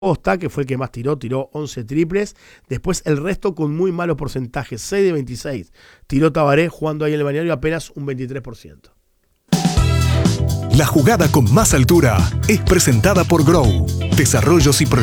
Costa, que fue el que más tiró 11 triples. Después el resto con muy malos porcentajes, 6 de 26. Tiró Tabaré jugando ahí en el balneario apenas un 23%. La jugada con más altura es presentada por Grow. Desarrollos y proyectos.